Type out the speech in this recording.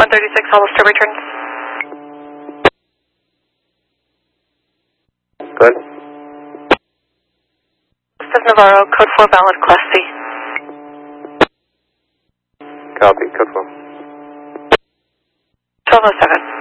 136 Hollister return. Good. This is Navarro, code 4 valid, Class C. Copy, code 4. 1207.